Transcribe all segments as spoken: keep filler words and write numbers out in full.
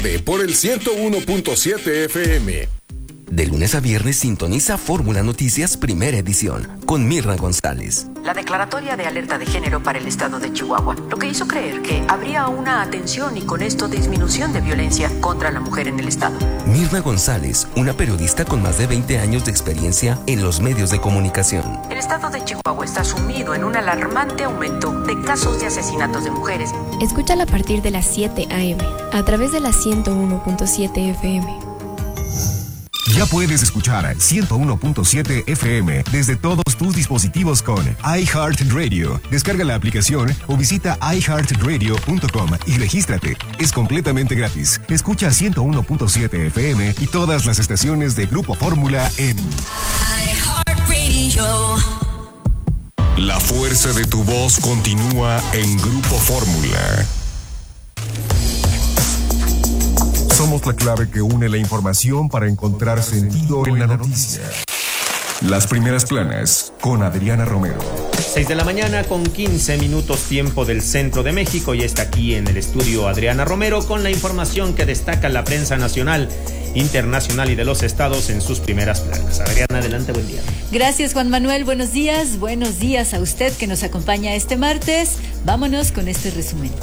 por el ciento uno punto siete F M. De lunes a viernes sintoniza Fórmula Noticias Primera Edición con Mirna González. La declaratoria de alerta de género para el estado de Chihuahua, lo que hizo creer que habría una atención y con esto disminución de violencia contra la mujer en el estado. Mirna González, una periodista con más de veinte años de experiencia en los medios de comunicación. El estado de Chihuahua está sumido en un alarmante aumento de casos de asesinatos de mujeres. Escúchala a partir de las siete a eme a través de la ciento uno punto siete F M. Ya puedes escuchar ciento uno punto siete F M desde todos tus dispositivos con iHeartRadio. Descarga la aplicación o visita i heart radio punto com y regístrate. Es completamente gratis. Escucha ciento uno punto siete F M y todas las estaciones de Grupo Fórmula en iHeartRadio. La fuerza de tu voz continúa en Grupo Fórmula. Somos la clave que une la información para encontrar sentido en la noticia. Las primeras planas con Adriana Romero. seis de la mañana con quince minutos tiempo del centro de México y está aquí en el estudio Adriana Romero con la información que destaca la prensa nacional, internacional y de los estados en sus primeras planas. Adriana, adelante, buen día. Gracias, Juan Manuel, buenos días, buenos días a usted que nos acompaña este martes. Vámonos con este resumen.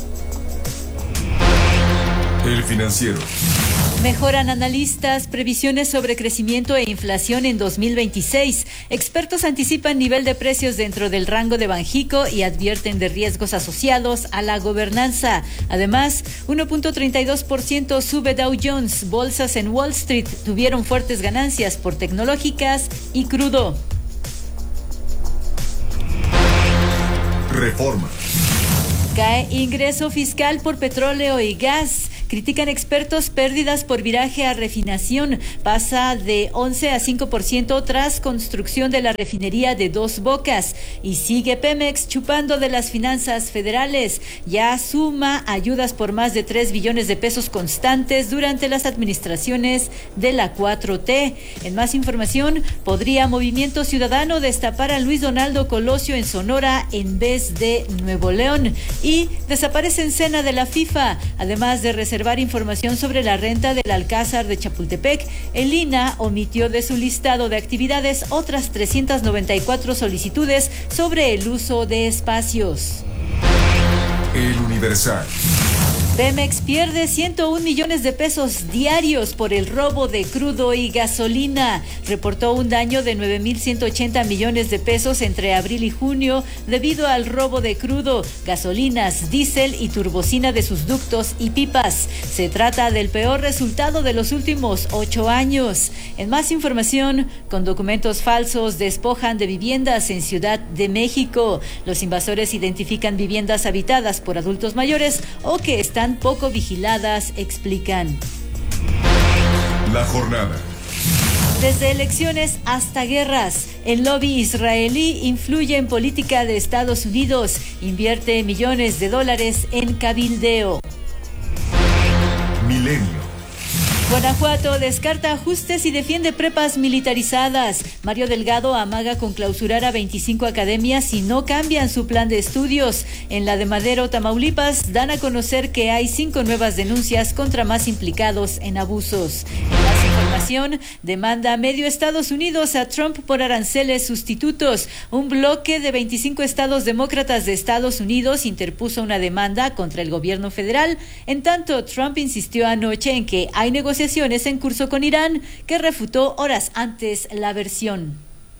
El Financiero. Mejoran analistas previsiones sobre crecimiento e inflación en dos mil veintiséis. Expertos anticipan nivel de precios dentro del rango de Banjico y advierten de riesgos asociados a la gobernanza. Además, uno punto treinta y dos por ciento sube Dow Jones. Bolsas en Wall Street tuvieron fuertes ganancias por tecnológicas y crudo. Reforma. Cae ingreso fiscal por petróleo y gas. Critican expertos pérdidas por viraje a refinación. Pasa de once a cinco por ciento tras construcción de la refinería de Dos Bocas. Y sigue Pemex chupando de las finanzas federales. Ya suma ayudas por más de tres billones de pesos constantes durante las administraciones de la cuatro T. En más información, podría Movimiento Ciudadano destapar a Luis Donaldo Colosio en Sonora en vez de Nuevo León. Y desaparece en cena de la FIFA, además de reservar información sobre la renta del Alcázar de Chapultepec. El I N A omitió de su listado de actividades otras trescientas noventa y cuatro solicitudes sobre el uso de espacios. El Universal. Pemex pierde ciento un millones de pesos diarios por el robo de crudo y gasolina. Reportó un daño de nueve mil ciento ochenta millones de pesos entre abril y junio debido al robo de crudo, gasolinas, diésel y turbocina de sus ductos y pipas. Se trata del peor resultado de los últimos ocho años. En más información, con documentos falsos despojan de viviendas en Ciudad de México. Los invasores identifican viviendas habitadas por adultos mayores o que están poco vigiladas, explican. La jornada. Desde elecciones hasta guerras, el lobby israelí influye en política de Estados Unidos, invierte millones de dólares en cabildeo. Milenio. Guanajuato descarta ajustes y defiende prepas militarizadas. Mario Delgado amaga con clausurar a veinticinco academias si no cambian su plan de estudios. En la de Madero, Tamaulipas, dan a conocer que hay cinco nuevas denuncias contra más implicados en abusos. En más información, demanda medio Estados Unidos a Trump por aranceles sustitutos. Un bloque de veinticinco estados demócratas de Estados Unidos interpuso una demanda contra el gobierno federal. En tanto, Trump insistió anoche en que hay negociaciones en curso con Irán, que refutó horas antes la versión.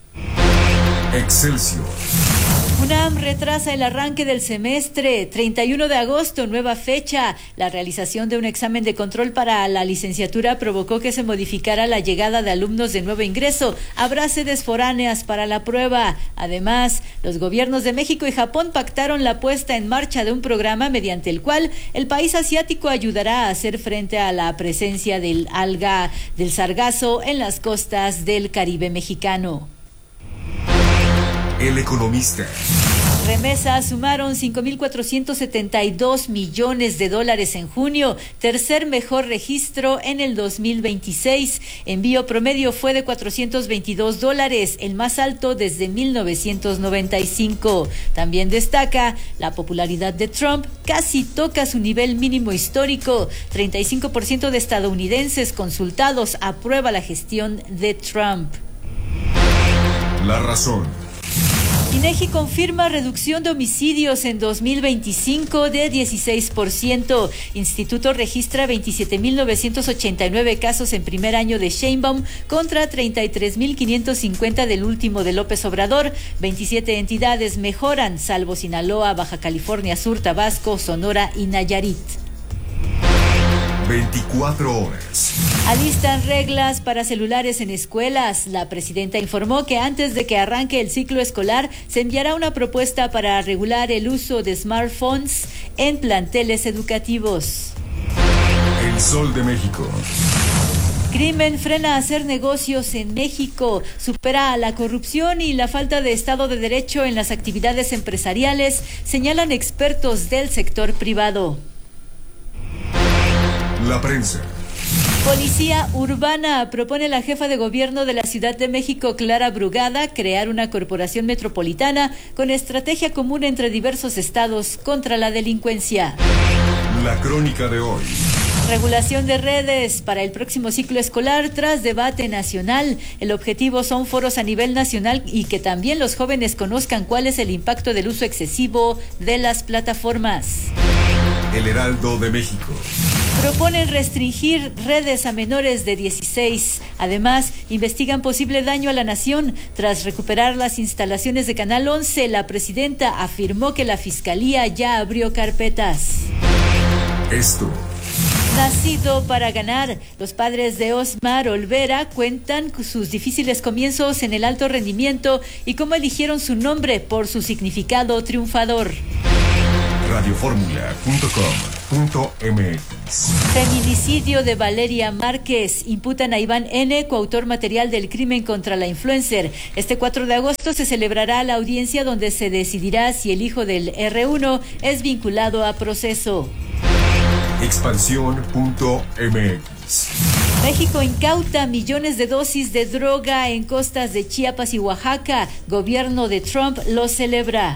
Excelsior. UNAM retrasa el arranque del semestre. treinta y uno de agosto, nueva fecha. La realización de un examen de control para la licenciatura provocó que se modificara la llegada de alumnos de nuevo ingreso. Habrá sedes foráneas para la prueba. Además, los gobiernos de México y Japón pactaron la puesta en marcha de un programa mediante el cual el país asiático ayudará a hacer frente a la presencia del alga del sargazo en las costas del Caribe mexicano. El Economista. Remesas sumaron cinco mil cuatrocientos setenta y dos millones de dólares en junio, tercer mejor registro en el dos mil veintiséis. Envío promedio fue de cuatrocientos veintidós dólares, el más alto desde mil novecientos noventa y cinco. También destaca la popularidad de Trump, casi toca su nivel mínimo histórico. treinta y cinco por ciento de estadounidenses consultados aprueba la gestión de Trump. La razón. INEGI confirma reducción de homicidios en dos mil veinticinco de dieciséis por ciento. Instituto registra veintisiete mil novecientos ochenta y nueve casos en primer año de Sheinbaum contra treinta y tres mil quinientos cincuenta del último de López Obrador. veintisiete entidades mejoran, salvo Sinaloa, Baja California Sur, Tabasco, Sonora y Nayarit. veinticuatro horas. Alistan reglas para celulares en escuelas. La presidenta informó que antes de que arranque el ciclo escolar se enviará una propuesta para regular el uso de smartphones en planteles educativos. El Sol de México. Crimen frena hacer negocios en México, supera a la corrupción y la falta de Estado de Derecho en las actividades empresariales, señalan expertos del sector privado. La prensa. Policía Urbana propone la jefa de gobierno de la Ciudad de México, Clara Brugada, crear una corporación metropolitana con estrategia común entre diversos estados contra la delincuencia. La crónica de hoy. Regulación de redes para el próximo ciclo escolar tras debate nacional. El objetivo son foros a nivel nacional y que también los jóvenes conozcan cuál es el impacto del uso excesivo de las plataformas. El Heraldo de México. Proponen restringir redes a menores de dieciséis. Además, investigan posible daño a la nación. Tras recuperar las instalaciones de Canal once, la presidenta afirmó que la Fiscalía ya abrió carpetas. Esto. Nacido para ganar, los padres de Osmar Olvera cuentan sus difíciles comienzos en el alto rendimiento y cómo eligieron su nombre por su significado triunfador. radioformula punto com punto m x. Feminicidio de Valeria Márquez. Imputan a Iván N., coautor material del crimen contra la influencer. Este cuatro de agosto se celebrará la audiencia donde se decidirá si el hijo del erre uno es vinculado a proceso. Expansión punto m x. México incauta millones de dosis de droga en costas de Chiapas y Oaxaca. Gobierno de Trump lo celebra.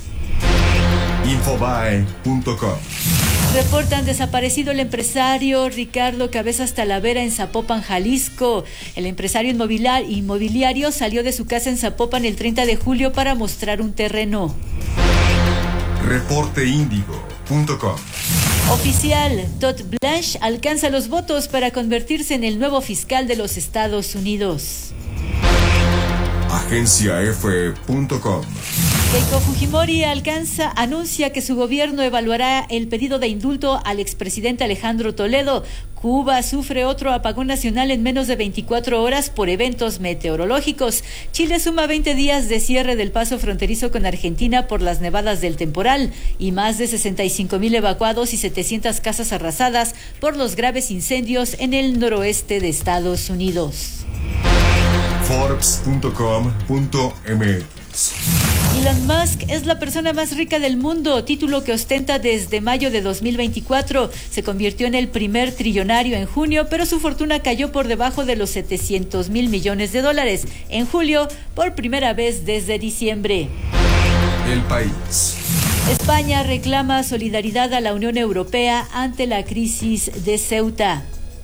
Infobae punto com. Reportan desaparecido el empresario Ricardo Cabezas Talavera en Zapopan, Jalisco. El empresario inmobiliario salió de su casa en Zapopan el treinta de julio para mostrar un terreno. reporte índigo punto com. Oficial, Todd Blanche alcanza los votos para convertirse en el nuevo fiscal de los Estados Unidos. Agencia efe punto com. Keiko Fujimori alcanza, anuncia que su gobierno evaluará el pedido de indulto al expresidente Alejandro Toledo. Cuba sufre otro apagón nacional en menos de veinticuatro horas por eventos meteorológicos. Chile suma veinte días de cierre del paso fronterizo con Argentina por las nevadas del temporal y más de sesenta y cinco mil evacuados y setecientas casas arrasadas por los graves incendios en el noroeste de Estados Unidos. Forbes punto com punto m x. Elon Musk es la persona más rica del mundo, título que ostenta desde mayo de dos mil veinticuatro. Se convirtió en el primer trillonario en junio, pero su fortuna cayó por debajo de los setecientos mil millones de dólares en julio, por primera vez desde diciembre. El País. España reclama solidaridad a la Unión Europea ante la crisis de Ceuta.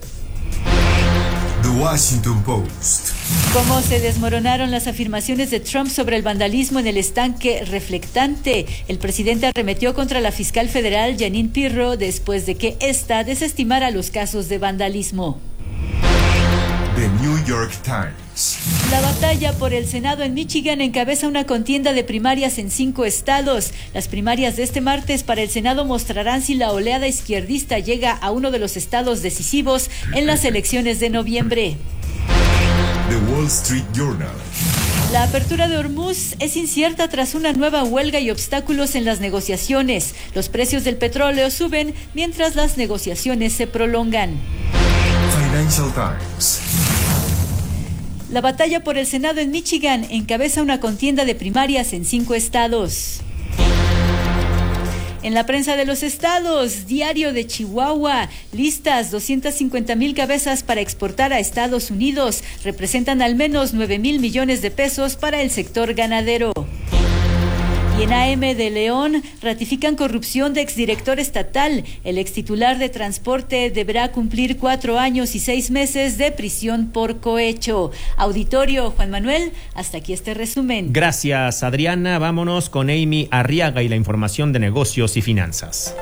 The Washington Post. Cómo se desmoronaron las afirmaciones de Trump sobre el vandalismo en el estanque reflectante. El presidente arremetió contra la fiscal federal Jeanine Pirro después de que ésta desestimara los casos de vandalismo. The New York Times. La batalla por el Senado en Michigan encabeza una contienda de primarias en cinco estados. Las primarias de este martes para el Senado mostrarán si la oleada izquierdista llega a uno de los estados decisivos en las elecciones de noviembre. The Wall Street Journal. La apertura de Hormuz es incierta tras una nueva huelga y obstáculos en las negociaciones. Los precios del petróleo suben mientras las negociaciones se prolongan. Financial Times. La batalla por el Senado en Michigan encabeza una contienda de primarias en cinco estados. En la prensa de los estados, Diario de Chihuahua, listas doscientas cincuenta mil cabezas para exportar a Estados Unidos, representan al menos nueve mil millones de pesos para el sector ganadero. Y en A M de León, ratifican corrupción de exdirector estatal. El extitular de transporte deberá cumplir cuatro años y seis meses de prisión por cohecho. Auditorio, Juan Manuel, hasta aquí este resumen. Gracias, Adriana. Vámonos con Amy Arriaga y la información de negocios y finanzas.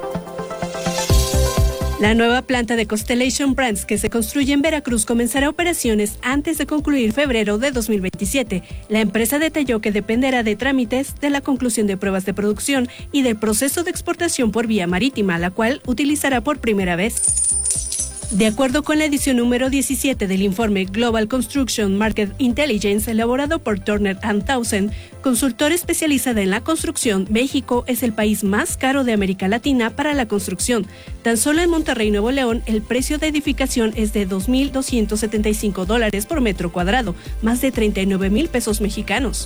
La nueva planta de Constellation Brands que se construye en Veracruz comenzará operaciones antes de concluir febrero de dos mil veintisiete. La empresa detalló que dependerá de trámites, de la conclusión de pruebas de producción y del proceso de exportación por vía marítima, la cual utilizará por primera vez. De acuerdo con la edición número diecisiete del informe Global Construction Market Intelligence elaborado por Turner and Townsend, consultor especializada en la construcción, México es el país más caro de América Latina para la construcción. Tan solo en Monterrey, Nuevo León, el precio de edificación es de dos mil doscientos setenta y cinco dólares por metro cuadrado, más de treinta y nueve mil pesos mexicanos.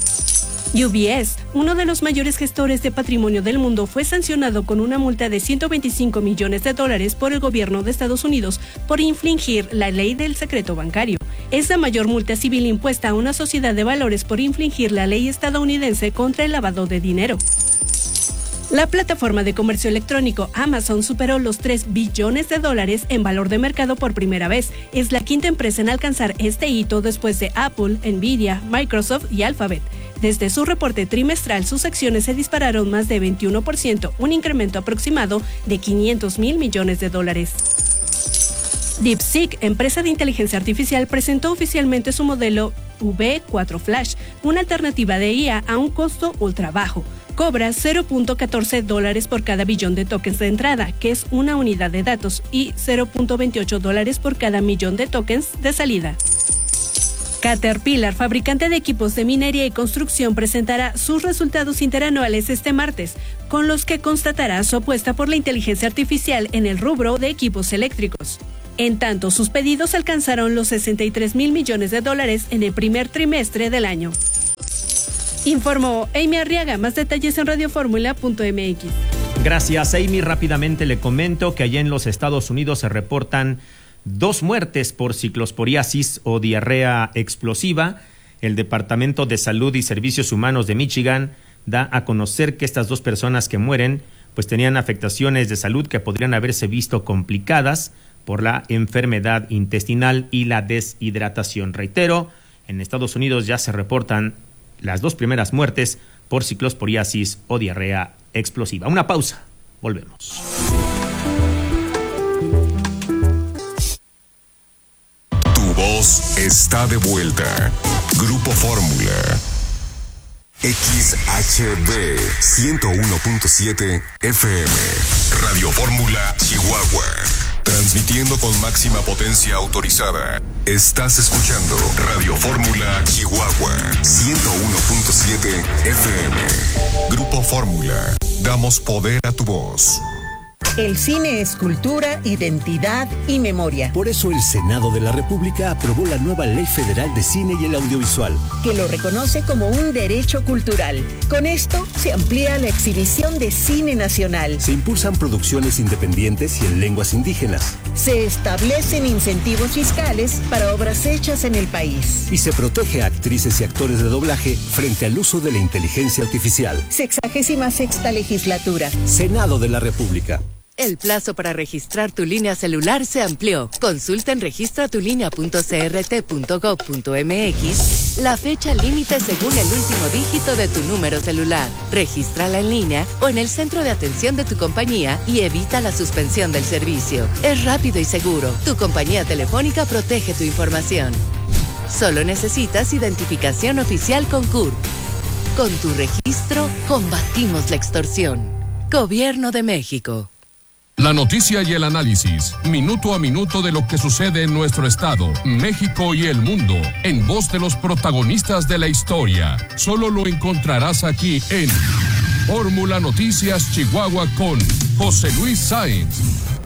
U B S, uno de los mayores gestores de patrimonio del mundo, fue sancionado con una multa de ciento veinticinco millones de dólares por el gobierno de Estados Unidos por infringir la ley del secreto bancario. Es la mayor multa civil impuesta a una sociedad de valores por infringir la ley estadounidense contra el lavado de dinero. La plataforma de comercio electrónico Amazon superó los tres billones de dólares en valor de mercado por primera vez. Es la quinta empresa en alcanzar este hito después de Apple, Nvidia, Microsoft y Alphabet. Desde su reporte trimestral, sus acciones se dispararon más de veintiuno por ciento, un incremento aproximado de quinientos mil millones de dólares. DeepSeek, empresa de inteligencia artificial, presentó oficialmente su modelo V cuatro Flash, una alternativa de I A a un costo ultra bajo. Cobra cero punto catorce dólares por cada billón de tokens de entrada, que es una unidad de datos, y cero punto veintiocho dólares por cada millón de tokens de salida. Caterpillar, fabricante de equipos de minería y construcción, presentará sus resultados interanuales este martes, con los que constatará su apuesta por la inteligencia artificial en el rubro de equipos eléctricos. En tanto, sus pedidos alcanzaron los sesenta y tres mil millones de dólares en el primer trimestre del año. Informó Amy Arriaga. Más detalles en radioformula punto m x. Gracias, Amy. Rápidamente le comento que allá en los Estados Unidos se reportan dos muertes por ciclosporiasis o diarrea explosiva. El Departamento de Salud y Servicios Humanos de Michigan da a conocer que estas dos personas que mueren pues tenían afectaciones de salud que podrían haberse visto complicadas por la enfermedad intestinal y la deshidratación. Reitero, en Estados Unidos ya se reportan las dos primeras muertes por ciclosporiasis o diarrea explosiva. Una pausa, volvemos. Tu voz está de vuelta. Grupo Fórmula. X H B ciento uno punto siete F M. Radio Fórmula Chihuahua. Transmitiendo con máxima potencia autorizada. Estás escuchando Radio Fórmula Chihuahua ciento uno punto siete F M. Grupo Fórmula. Damos poder a tu voz. El cine es cultura, identidad y memoria. Por eso el Senado de la República aprobó la nueva Ley Federal de Cine y el Audiovisual, que lo reconoce como un derecho cultural. Con esto se amplía la exhibición de cine nacional. Se impulsan producciones independientes y en lenguas indígenas. Se establecen incentivos fiscales para obras hechas en el país. Y se protege a actrices y actores de doblaje frente al uso de la inteligencia artificial. Sexagésima sexta legislatura. Senado de la República. El plazo para registrar tu línea celular se amplió. Consulta en registra tu línea punto c r t punto gov punto m x la fecha límite según el último dígito de tu número celular. Regístrala en línea o en el centro de atención de tu compañía y evita la suspensión del servicio. Es rápido y seguro. Tu compañía telefónica protege tu información. Solo necesitas identificación oficial con C U R P. Con tu registro, combatimos la extorsión. Gobierno de México. La noticia y el análisis, minuto a minuto de lo que sucede en nuestro estado, México y el mundo, en voz de los protagonistas de la historia. Solo lo encontrarás aquí en Fórmula Noticias Chihuahua con José Luis Sáenz.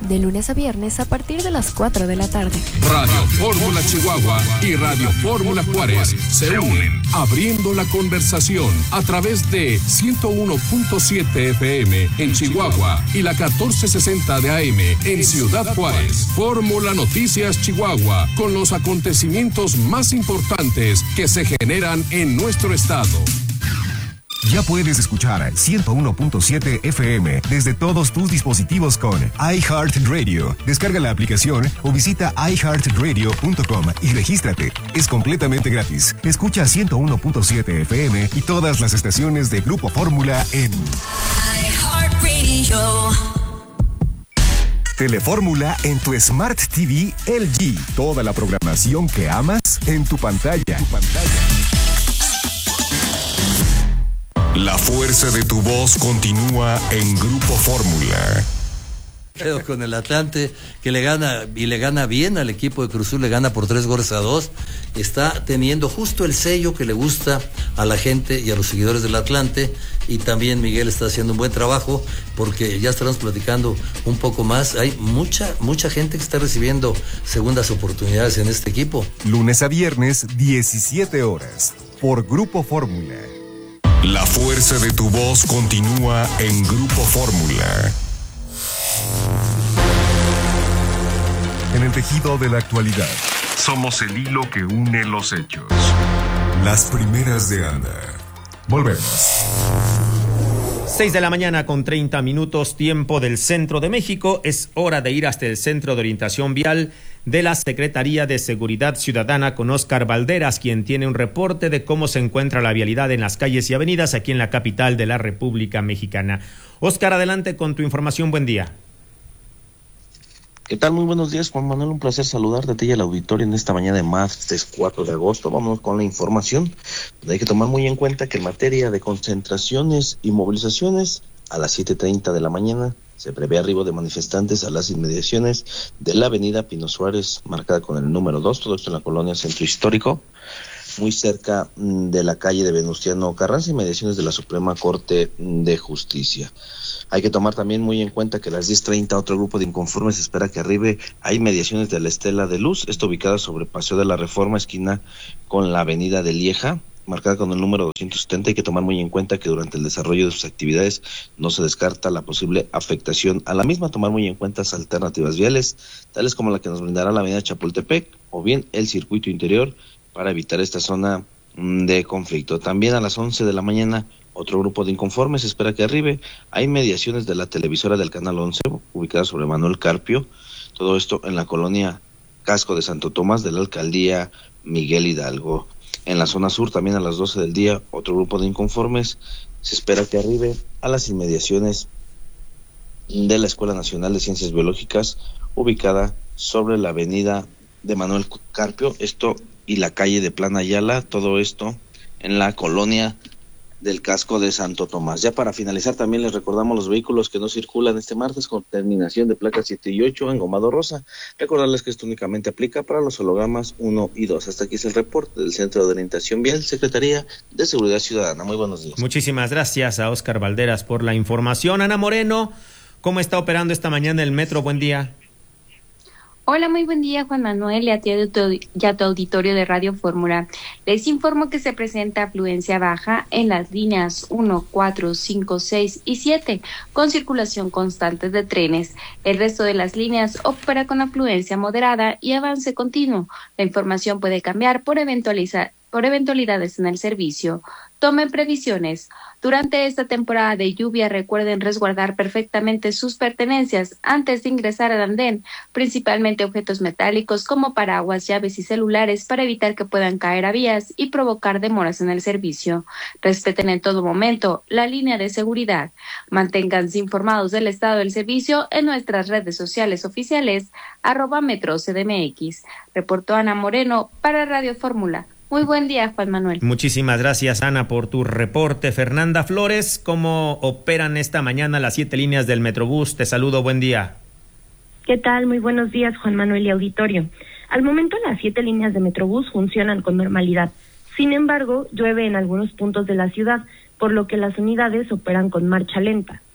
de lunes a viernes a partir de las cuatro de la tarde. Radio Fórmula Chihuahua y Radio Fórmula Juárez se unen, abriendo la conversación a través de ciento uno punto siete F M en Chihuahua y la catorce sesenta de A M en Ciudad Juárez. Fórmula Noticias Chihuahua, con los acontecimientos más importantes que se generan en nuestro estado. Ya puedes escuchar ciento uno punto siete F M desde todos tus dispositivos con iHeartRadio. Descarga la aplicación o visita i heart radio punto com y regístrate. Es completamente gratis. Escucha ciento uno punto siete F M y todas las estaciones de Grupo Fórmula en iHeartRadio. Telefórmula en tu Smart T V L G. Toda la programación que amas en tu pantalla. Tu pantalla. La fuerza de tu voz continúa en Grupo Fórmula. Creo con el Atlante, que le gana, y le gana bien al equipo de Cruz Azul, le gana por tres goles a dos. Está teniendo justo el sello que le gusta a la gente y a los seguidores del Atlante. Y también Miguel está haciendo un buen trabajo, porque ya estaremos platicando un poco más. Hay mucha, mucha gente que está recibiendo segundas oportunidades en este equipo. Lunes a viernes, diecisiete horas, por Grupo Fórmula. La fuerza de tu voz continúa en Grupo Fórmula. En el tejido de la actualidad, somos el hilo que une los hechos. Las primeras de Ana. Volvemos. seis de la mañana con treinta minutos, tiempo del centro de México. Es hora de ir hasta el Centro de Orientación Vial de la Secretaría de Seguridad Ciudadana con Óscar Valderas, quien tiene un reporte de cómo se encuentra la vialidad en las calles y avenidas aquí en la capital de la República Mexicana. Óscar, adelante con tu información. Buen día. ¿Qué tal? Muy buenos días, Juan Manuel. Un placer saludarte a ti y al auditorio en esta mañana de martes cuatro de agosto. Vámonos con la información. Hay que tomar muy en cuenta que en materia de concentraciones y movilizaciones, a las siete treinta de la mañana se prevé arribo de manifestantes a las inmediaciones de la avenida Pino Suárez, marcada con el número dos, todo esto en la colonia Centro Histórico, muy cerca de la calle de Venustiano Carranza, inmediaciones de la Suprema Corte de Justicia. Hay que tomar también muy en cuenta que a las diez treinta otro grupo de inconformes espera que arribe a inmediaciones de la Estela de Luz, esto ubicada sobre Paseo de la Reforma, esquina con la avenida de Lieja, marcada con el número doscientos setenta. Hay que tomar muy en cuenta que durante el desarrollo de sus actividades no se descarta la posible afectación a la misma. Tomar muy en cuenta alternativas viales, tales como la que nos brindará la avenida Chapultepec o bien el circuito interior, para evitar esta zona de conflicto. También a las once de la mañana otro grupo de inconformes espera que arribe a inmediaciones de la televisora del Canal once, ubicada sobre Manuel Carpio, todo esto en la colonia Casco de Santo Tomás de la alcaldía Miguel Hidalgo. En la zona sur, también a las doce del día, otro grupo de inconformes se espera que arribe a las inmediaciones de la Escuela Nacional de Ciencias Biológicas, ubicada sobre la avenida de Manuel Carpio, esto y la calle de Plan Ayala, todo esto en la colonia del Casco de Santo Tomás. Ya para finalizar, también les recordamos los vehículos que no circulan este martes con terminación de placas siete y ocho en Gomado Rosa. Recordarles que esto únicamente aplica para los hologramas uno y dos. Hasta aquí es el reporte del Centro de Orientación Vial, Secretaría de Seguridad Ciudadana. Muy buenos días. Muchísimas gracias a Óscar Valderas por la información. Ana Moreno, ¿cómo está operando esta mañana el metro? Buen día. Hola, muy buen día, Juan Manuel, y a ti y a tu auditorio de Radio Fórmula. Les informo que se presenta afluencia baja en las líneas uno, cuatro, cinco, seis y siete, con circulación constante de trenes. El resto de las líneas opera con afluencia moderada y avance continuo. La información puede cambiar por eventualizar por eventualidades en el servicio. Tomen previsiones. Durante esta temporada de lluvia, recuerden resguardar perfectamente sus pertenencias antes de ingresar al andén, principalmente objetos metálicos como paraguas, llaves y celulares, para evitar que puedan caer a vías y provocar demoras en el servicio. Respeten en todo momento la línea de seguridad. Manténganse informados del estado del servicio en nuestras redes sociales oficiales, arroba Metro C D M X. Reportó Ana Moreno para Radio Fórmula. Muy buen día, Juan Manuel. Muchísimas gracias, Ana, por tu reporte. Fernanda Flores, ¿cómo operan esta mañana las siete líneas del Metrobús? Te saludo, buen día. ¿Qué tal? Muy buenos días, Juan Manuel y auditorio. Al momento las siete líneas de Metrobús funcionan con normalidad. Sin embargo, llueve en algunos puntos de la ciudad, por lo que las unidades operan con marcha lenta.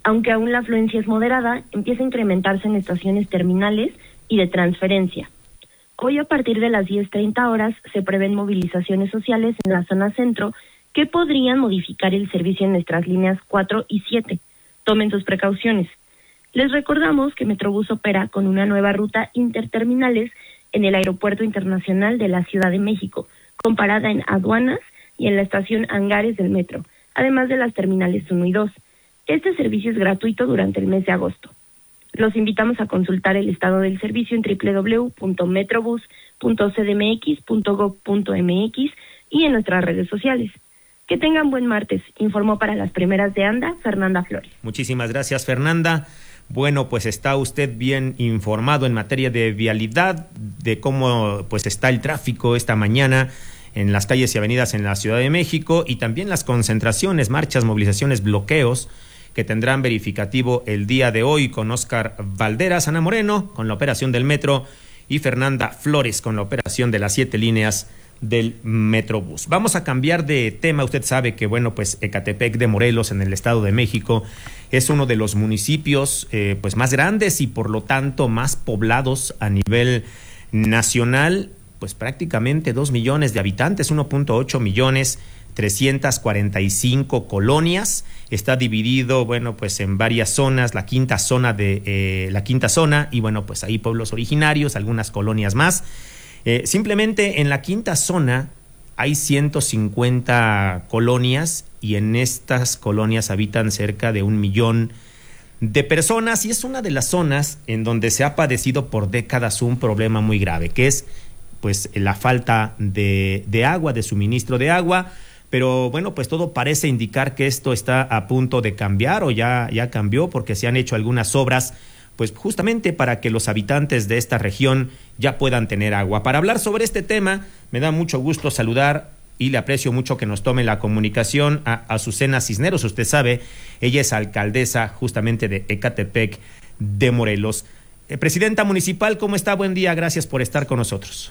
Aunque aún la afluencia es moderada, empieza a incrementarse en estaciones terminales y de transferencia. Hoy a partir de las diez treinta horas se prevén movilizaciones sociales en la zona centro que podrían modificar el servicio en nuestras líneas cuatro y siete. Tomen sus precauciones. Les recordamos que Metrobús opera con una nueva ruta interterminales en el Aeropuerto Internacional de la Ciudad de México, con parada en aduanas y en la estación Hangares del Metro, además de las terminales uno y dos. Este servicio es gratuito durante el mes de agosto. Los invitamos a consultar el estado del servicio en doble u doble u doble u punto metrobús punto c d m x punto gob punto m x y en nuestras redes sociales. Que tengan buen martes. Informó para las primeras de ANDA, Fernanda Flores. Muchísimas gracias, Fernanda. Bueno, pues está usted bien informado en materia de vialidad, de cómo pues está el tráfico esta mañana en las calles y avenidas en la Ciudad de México, y también las concentraciones, marchas, movilizaciones, bloqueos que tendrán verificativo el día de hoy con Óscar Valderas, Ana Moreno con la operación del metro y Fernanda Flores con la operación de las siete líneas del Metrobús. Vamos a cambiar de tema. Usted sabe que, bueno, pues Ecatepec de Morelos, en el Estado de México, es uno de los municipios eh, pues más grandes y por lo tanto más poblados a nivel nacional, pues prácticamente dos millones de habitantes, uno punto ocho millones, trescientas cuarenta y cinco colonias. Está dividido, bueno, pues en varias zonas, la quinta zona de eh, la quinta zona, y bueno, pues ahí pueblos originarios, algunas colonias más. Eh, simplemente en la quinta zona hay ciento cincuenta colonias, y en estas colonias habitan cerca de un millón de personas, y es una de las zonas en donde se ha padecido por décadas un problema muy grave, que es pues la falta de, de agua, de suministro de agua. Pero bueno, pues todo parece indicar que esto está a punto de cambiar, o ya, ya cambió, porque se han hecho algunas obras pues justamente para que los habitantes de esta región ya puedan tener agua. Para hablar sobre este tema, me da mucho gusto saludar, y le aprecio mucho que nos tome la comunicación, a Azucena Cisneros. Usted sabe, ella es alcaldesa justamente de Ecatepec de Morelos. Eh, Presidenta municipal, ¿cómo está? Buen día, gracias por estar con nosotros.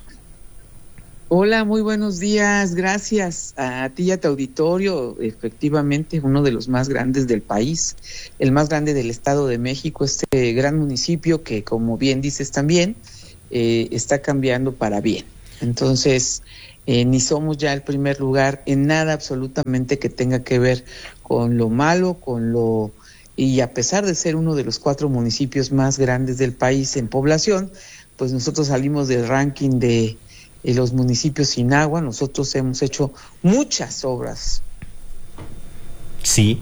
Hola, muy buenos días, gracias a ti y a tu auditorio. Efectivamente, uno de los más grandes del país, el más grande del Estado de México, este gran municipio que, como bien dices también, eh, está cambiando para bien. Entonces, eh, ni somos ya el primer lugar en nada absolutamente que tenga que ver con lo malo, con lo... Y a pesar de ser uno de los cuatro municipios más grandes del país en población, pues nosotros salimos del ranking de los municipios sin agua. Nosotros hemos hecho muchas obras. Sí.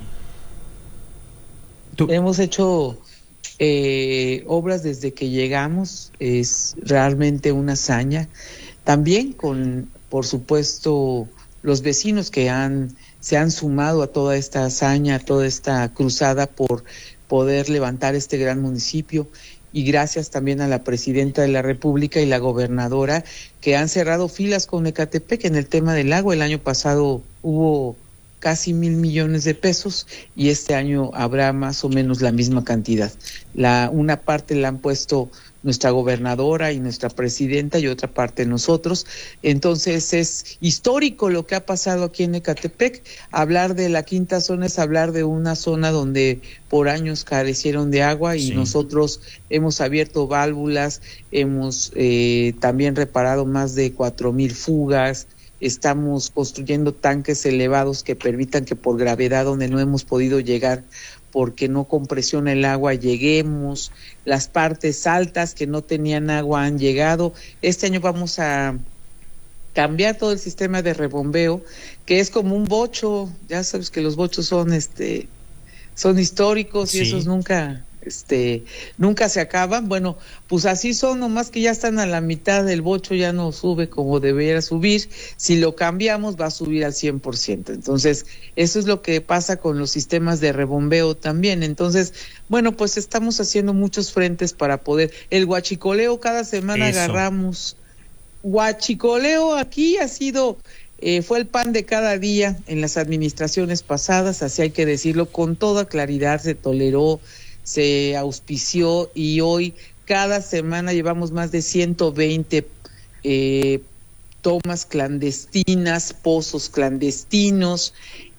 ¿Tú? Hemos hecho eh, obras desde que llegamos, es realmente una hazaña. También con, por supuesto, los vecinos que han se han sumado a toda esta hazaña, a toda esta cruzada por poder levantar este gran municipio. Y gracias también a la Presidenta de la República y la Gobernadora, que han cerrado filas con Ecatepec en el tema del agua. El año pasado hubo casi mil millones de pesos, y este año habrá más o menos la misma cantidad. La una parte la han puesto nuestra gobernadora y nuestra presidenta, y otra parte nosotros. Entonces es histórico lo que ha pasado aquí en Ecatepec. Hablar de la quinta zona es hablar de una zona donde por años carecieron de agua, y sí, nosotros hemos abierto válvulas, hemos eh, también reparado más de cuatro mil fugas. Estamos construyendo tanques elevados que permitan que por gravedad, donde no hemos podido llegar porque no compresiona el agua, lleguemos. Las partes altas que no tenían agua han llegado. Este año vamos a cambiar todo el sistema de rebombeo, que es como un bocho. Ya sabes que los bochos son este son históricos, sí, y esos nunca este nunca se acaban. Bueno, pues así son, nomás que ya están a la mitad del bocho, ya no sube como debería subir. Si lo cambiamos va a subir al cien por ciento. Entonces, eso es lo que pasa con los sistemas de rebombeo también. Entonces, bueno, pues estamos haciendo muchos frentes para poder... El huachicoleo, cada semana eso. Agarramos. Huachicoleo aquí ha sido... Eh, fue el pan de cada día en las administraciones pasadas, así hay que decirlo, con toda claridad se toleró, se auspició, y hoy cada semana llevamos más de ciento veinte eh, tomas clandestinas, pozos clandestinos,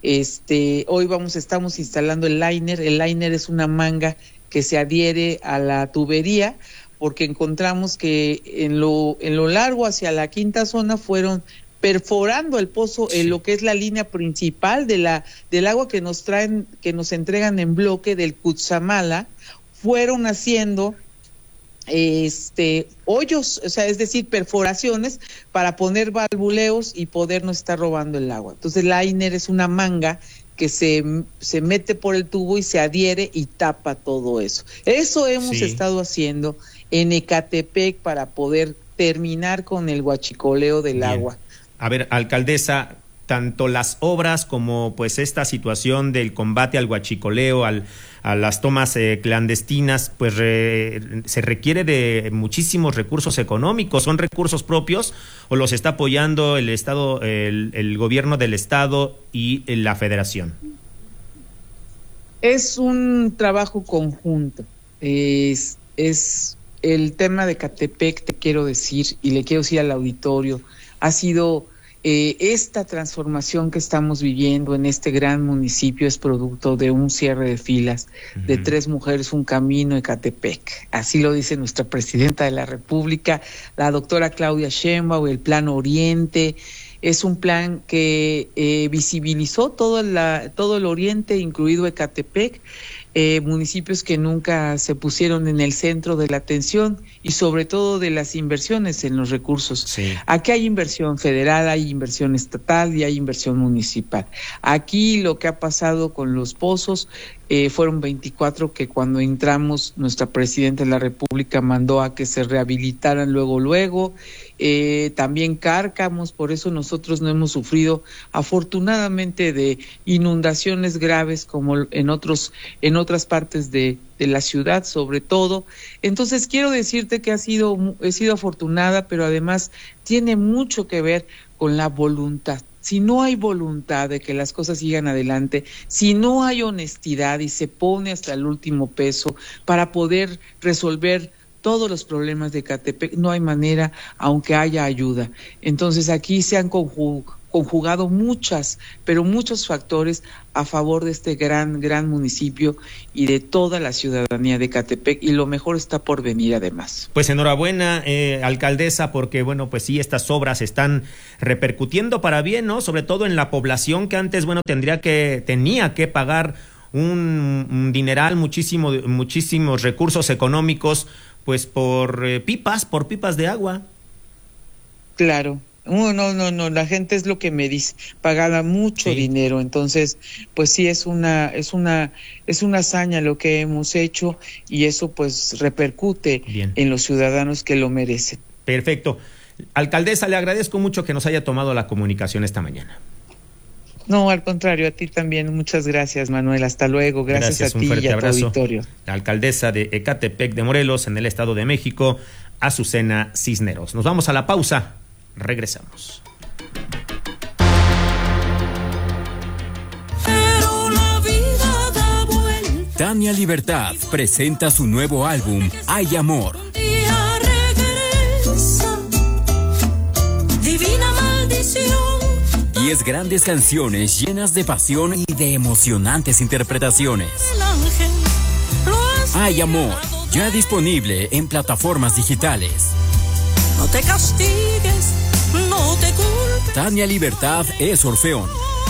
Este, hoy vamos, estamos instalando el liner. El liner es una manga que se adhiere a la tubería, porque encontramos que en lo, en lo largo hacia la quinta zona fueron perforando el pozo, en lo que es la línea principal de la del agua que nos traen, que nos entregan en bloque del Cutzamala, fueron haciendo este hoyos, o sea, es decir, perforaciones para poner valvuleos y podernos estar robando el agua. Entonces, el liner es una manga que se, se mete por el tubo y se adhiere y tapa todo eso. Eso hemos sí. estado haciendo en Ecatepec para poder terminar con el huachicoleo del Bien. agua. A ver, alcaldesa, tanto las obras como pues esta situación del combate al huachicoleo, al, a las tomas eh, clandestinas, pues re, se requiere de muchísimos recursos económicos. ¿Son recursos propios o los está apoyando el Estado, el, el gobierno del Estado y la Federación? Es un trabajo conjunto. Es, es el tema de Ecatepec, te quiero decir, y le quiero decir al auditorio, ha sido eh, esta transformación que estamos viviendo en este gran municipio es producto de un cierre de filas, uh-huh. de tres mujeres, un camino, Ecatepec. Así lo dice nuestra presidenta de la República, la doctora Claudia Sheinbaum. El Plan Oriente es un plan que eh, visibilizó todo, la, todo el Oriente, incluido Ecatepec, eh, municipios que nunca se pusieron en el centro de la atención y sobre todo de las inversiones en los recursos. Sí. Aquí hay inversión federal, hay inversión estatal y hay inversión municipal. Aquí lo que ha pasado con los pozos, eh, fueron veinticuatro que cuando entramos nuestra presidenta de la República mandó a que se rehabilitaran luego, luego. Eh, también Cárcamos, por eso nosotros no hemos sufrido afortunadamente de inundaciones graves como en otros en otras partes de, de la ciudad, sobre todo. Entonces quiero decirte que ha sido he sido afortunada, pero además tiene mucho que ver con la voluntad. Si no hay voluntad de que las cosas sigan adelante, si no hay honestidad y se pone hasta el último peso para poder resolver todos los problemas de Ecatepec, no hay manera, aunque haya ayuda. Entonces aquí se han conjugado muchas, pero muchos factores a favor de este gran, gran municipio y de toda la ciudadanía de Ecatepec, y lo mejor está por venir además. Pues enhorabuena, eh, alcaldesa, porque bueno, pues sí, estas obras están repercutiendo para bien, ¿no? Sobre todo en la población que antes, bueno, tendría que, tenía que pagar un, un dineral, muchísimo, muchísimos recursos económicos, pues por eh, pipas, por pipas de agua. Claro. No, no, no, no, la gente es lo que me dice, pagaba mucho sí. dinero, entonces, pues sí es una, es una, es una hazaña lo que hemos hecho y eso pues repercute Bien. en los ciudadanos que lo merecen. Perfecto. Alcaldesa, le agradezco mucho que nos haya tomado la comunicación esta mañana. No, al contrario, a ti también. Muchas gracias, Manuel. Hasta luego. Gracias, gracias a ti y a tu auditorio. La alcaldesa de Ecatepec de Morelos, en el Estado de México, Azucena Cisneros. Nos vamos a la pausa. Regresamos. Pero la vida da vuelta. Tania Libertad presenta su nuevo álbum, Hay Amor. Regresa, divina maldición. Diez grandes canciones llenas de pasión y de emocionantes interpretaciones. Hay Amor, ya disponible en plataformas digitales. No te castigues, no te culpes. Tania Libertad es Orfeón.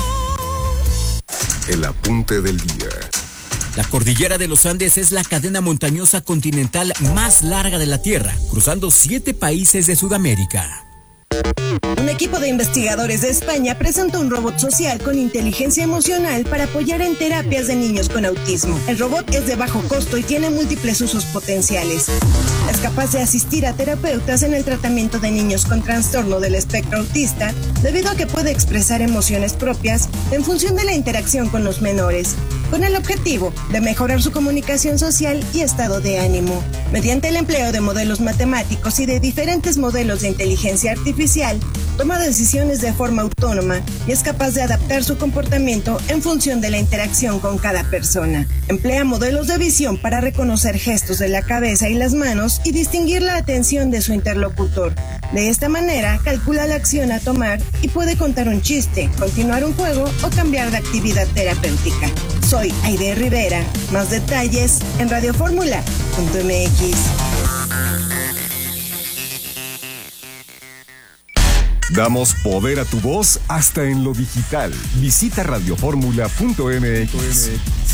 El apunte del día. La cordillera de los Andes es la cadena montañosa continental más larga de la Tierra, cruzando siete países de Sudamérica. Un equipo de investigadores de España presentó un robot social con inteligencia emocional para apoyar en terapias de niños con autismo. El robot es de bajo costo y tiene múltiples usos potenciales. Es capaz de asistir a terapeutas en el tratamiento de niños con trastorno del espectro autista, debido a que puede expresar emociones propias en función de la interacción con los menores. con el objetivo de mejorar su comunicación social y estado de ánimo. Mediante el empleo de modelos matemáticos y de diferentes modelos de inteligencia artificial, toma decisiones de forma autónoma y es capaz de adaptar su comportamiento en función de la interacción con cada persona. Emplea modelos de visión para reconocer gestos de la cabeza y las manos y distinguir la atención de su interlocutor. De esta manera, calcula la acción a tomar y puede contar un chiste, continuar un juego o cambiar de actividad terapéutica. Soy Aide Rivera. Más detalles en radioformula punto m x. Damos poder a tu voz hasta en lo digital. Visita radioformula punto m x.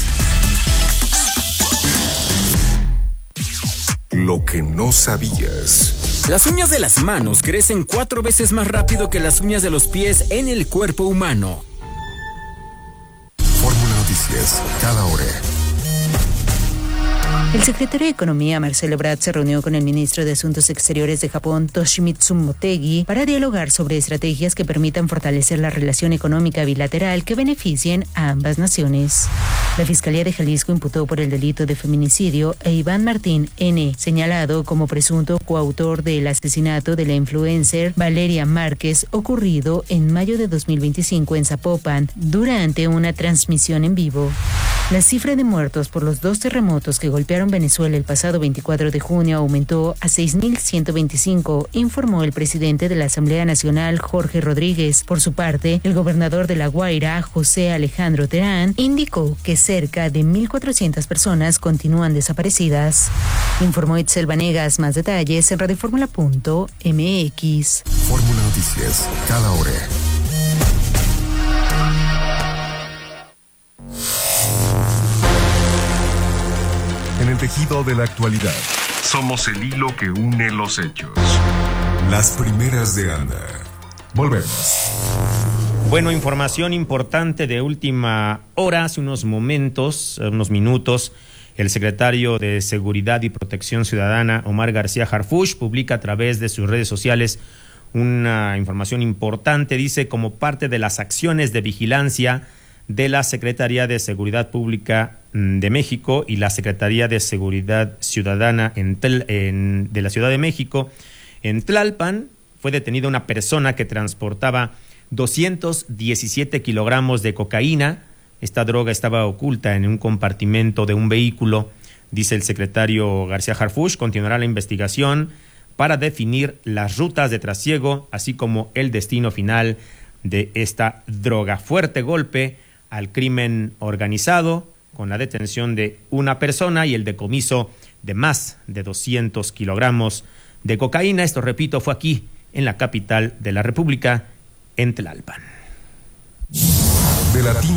Lo que no sabías. Las uñas de las manos crecen cuatro veces más rápido que las uñas de los pies en el cuerpo humano. Fórmula Noticias, cada hora. El secretario de Economía, Marcelo Ebrard, se reunió con el ministro de Asuntos Exteriores de Japón, Toshimitsu Motegi, para dialogar sobre estrategias que permitan fortalecer la relación económica bilateral que beneficien a ambas naciones. La Fiscalía de Jalisco imputó por el delito de feminicidio a Iván Martín N., señalado como presunto coautor del asesinato de la influencer Valeria Márquez, ocurrido en mayo de dos mil veinticinco en Zapopan, durante una transmisión en vivo. La cifra de muertos por los dos terremotos que golpearon Venezuela el pasado veinticuatro de junio aumentó a seis mil ciento veinticinco, informó el presidente de la Asamblea Nacional, Jorge Rodríguez. Por su parte, el gobernador de La Guaira, José Alejandro Terán, indicó que cerca de mil cuatrocientas personas continúan desaparecidas. Informó Itzel Vanegas. Más detalles en radioformula punto m x. Fórmula Noticias, cada hora. En el tejido de la actualidad, somos el hilo que une los hechos. Las primeras de Anda. Volvemos. Bueno, información importante de última hora, hace unos momentos, unos minutos, el secretario de Seguridad y Protección Ciudadana, Omar García Harfuch, publica a través de sus redes sociales una información importante. Dice, como parte de las acciones de vigilancia de la Secretaría de Seguridad Pública de México y la Secretaría de Seguridad Ciudadana en Tel, en, de la Ciudad de México, en Tlalpan, fue detenida una persona que transportaba doscientos diecisiete kilogramos de cocaína. Esta droga estaba oculta en un compartimento de un vehículo. Dice el secretario García Harfuch, continuará la investigación para definir las rutas de trasiego, así como el destino final de esta droga. Fuerte golpe al crimen organizado, con la detención de una persona y el decomiso de más de doscientos kilogramos de cocaína. Esto, repito, fue aquí, en la capital de la República, en Tlalpan. De Latino